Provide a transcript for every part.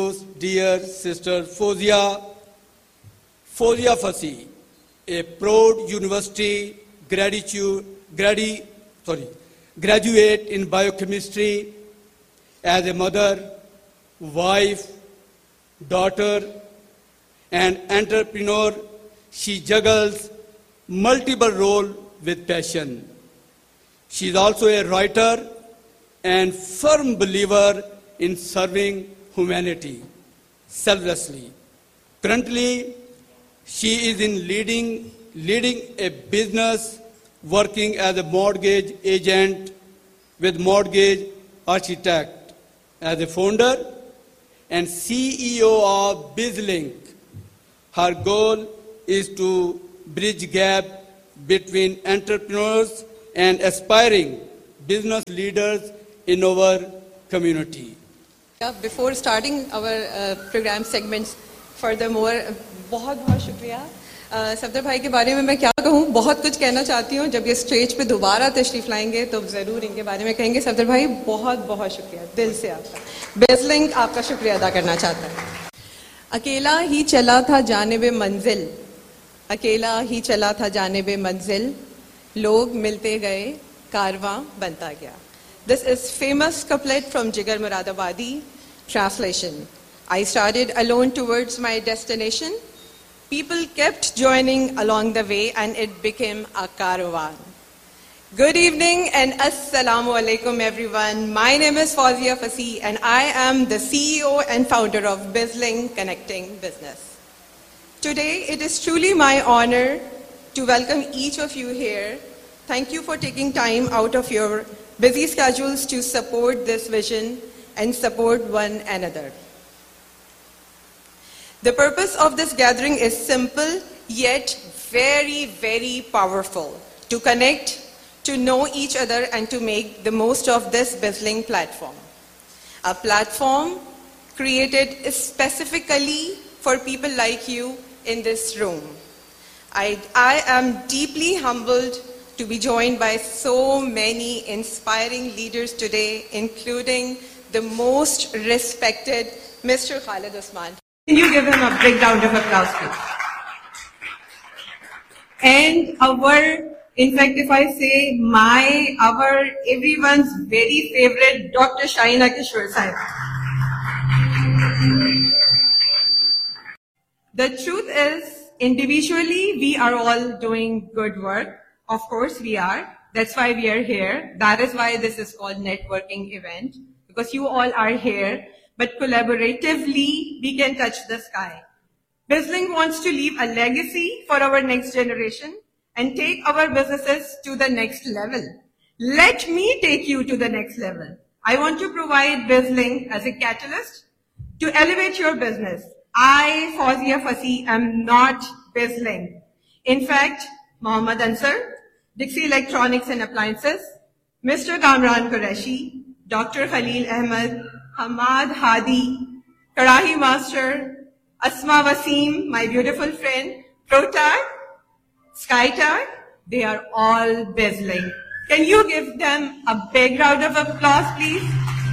Dear Sister Fozia Fassi, a proud university graduate in biochemistry, as a mother, wife, daughter, and entrepreneur, she juggles multiple roles with passion. She is also a writer and firm believer in serving humanity selflessly. Currently, she is leading a business, working as a mortgage agent with Mortgage Architect, as a founder and CEO of BizLink. Her goal is to bridge gap between entrepreneurs and aspiring business leaders in our community. Before starting our program segments, furthermore, बहुत शुक्रिया सफदर भाई के बारे में मैं क्या कहूँ, बहुत कुछ कहना चाहती हूँ. जब ये स्टेज पे दोबारा तशरीफ लाएंगे तो ज़रूर इनके बारे में कहेंगे. सफदर भाई बहुत शुक्रिया दिल से आपका. BizLink आपका शुक्रिया अदा करना चाहता है. अकेला ही चला था जानिबे मंजिल, अकेला ही चला था जानिबे मंजिल, लोग मिलते गए कारवां बनता गया. This is famous couplet from Jigar Muradabadi. Translation: I started alone towards my destination. People kept joining along the way and it became a caravan. Good evening and assalamu alaikum everyone. My name is Fozia Fassi and I am the CEO and founder of BizLink Connecting Business. Today it is truly my honor to welcome each of you here. Thank you for taking time out of your busy schedules to support this vision and support one another. The purpose of this gathering is simple yet very powerful: to connect, to know each other and to make the most of this BizLink platform. A platform created specifically for people like you in this room. I am deeply humbled to be joined by so many inspiring leaders today, including the most respected Mr. Khalid Usman. Can you give him a big round of applause, please? And in fact, if I say everyone's very favorite Dr. Shahina Kishore Sahib. The truth is, individually, we are all doing good work. Of course we are. That's why we are here. That is why this is called networking event, because you all are here, but collaboratively we can touch the sky. BizLink wants to leave a legacy for our next generation and take our businesses to the next level. Let me take you to the next level. I want to provide BizLink as a catalyst to elevate your business. I, Fozia Fassi, am not BizLink. In fact, Mohammad Ansar, Dixie Electronics and Appliances, Mr. Kamran Qureshi, Dr. Khalil Ahmed, Hamad Hadi, Karahi Master, Asma Wasim, my beautiful friend, ProTag, SkyTag, they are all BizLink. Can you give them a big round of applause, please?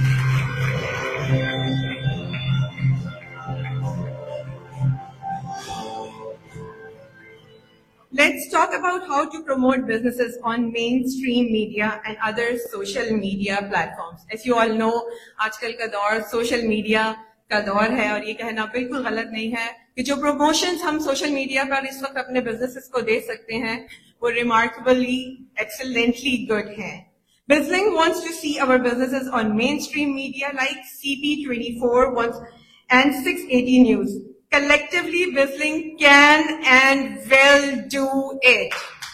Let's talk about how to promote businesses on mainstream media and other social media platforms. As you all know, आजकल का दौर social media का दौर है और ये कहना बिल्कुल गलत नहीं है कि जो promotions हम social media पर इस वक्त अपने businesses को दे सकते हैं वो remarkably, excellently good हैं. BizLink wants to see our businesses on mainstream media like CP24 and 680 News. Collectively, BizLink can and will do it.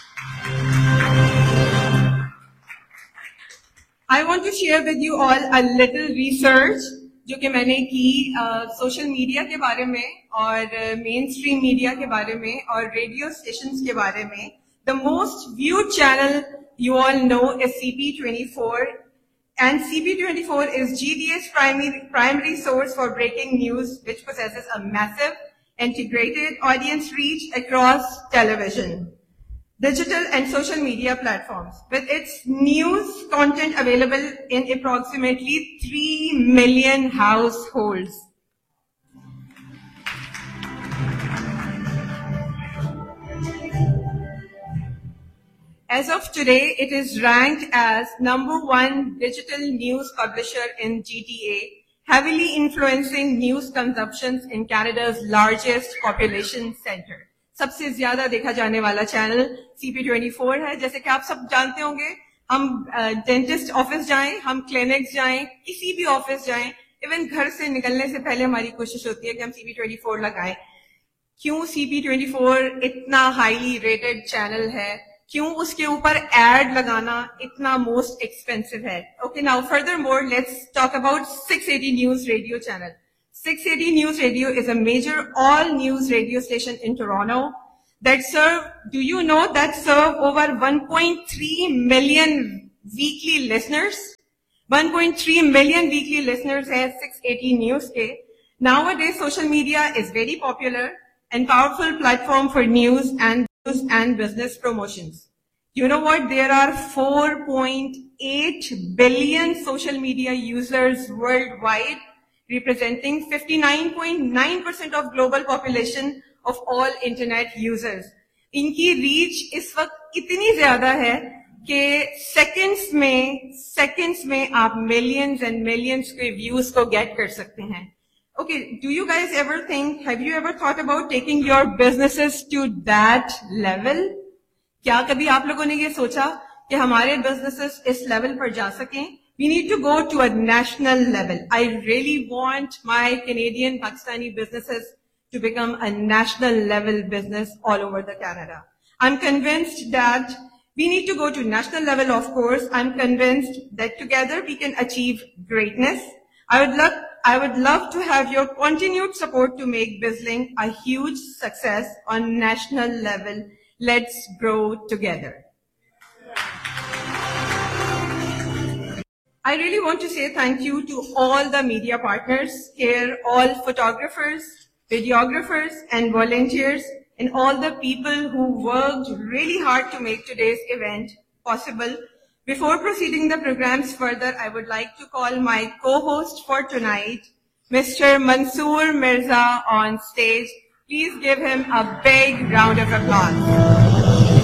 I want to share with you all a little research जो कि मैंने की social media के बारे में और mainstream media के बारे में और रेडियो स्टेशंस के बारे में. The most viewed channel you all know is CP24, and CP24 is GDA's primary source for breaking news, which possesses a massive integrated audience reach across television, digital and social media platforms, with its news content available in approximately 3 million households. As of today, it is ranked as #1 digital news publisher in GTA, heavily influencing news consumptions in Canada's largest population center. सबसे ज्यादा देखा जाने वाला channel CP24 है. जैसे कि आप सब जानते होंगे, हम डेंटिस्ट ऑफिस जाएं, हम क्लिनिक्स जाएं, किसी भी ऑफिस जाएं, इवन घर से निकलने से पहले हमारी कोशिश होती है कि हम CP24 लगाएं. क्यों CP24 इतना हाईली रेटेड चैनल है? क्यों उसके ऊपर एड लगाना इतना मोस्ट एक्सपेंसिव है? Okay, now further more let's talk about 680 news radio channel. 680 News Radio is a major all-news radio station in Toronto that do you know that serve over 1.3 million weekly listeners? 1.3 million weekly listeners है 680 News के. Nowadays, social media is very popular and powerful platform for news and business promotions. You know what? There are 4.8 billion social media users worldwide, representing 59.9% of global population of all internet users. इनकी reach इस वक्त इतनी ज्यादा है कि seconds में आप millions and millions के views को get कर सकते हैं. Okay, do you guys ever think, have you ever thought about taking your businesses to that level? क्या कभी आप लोगों ने ये सोचा कि हमारे businesses इस level पर जा सकें? We need to go to a national level. I really want my Canadian Pakistani businesses to become a national level business all over the Canada. I'm convinced that we need to go to national level, of course. I'm convinced that together we can achieve greatness. I would love to have your continued support to make BizLink a huge success on national level. Let's grow together. I really want to say thank you to all the media partners here, all photographers, videographers, and volunteers, and all the people who worked really hard to make today's event possible. Before proceeding the programs further, I would like to call my co-host for tonight, Mr. Mansoor Mirza, on stage. Please give him a big round of applause.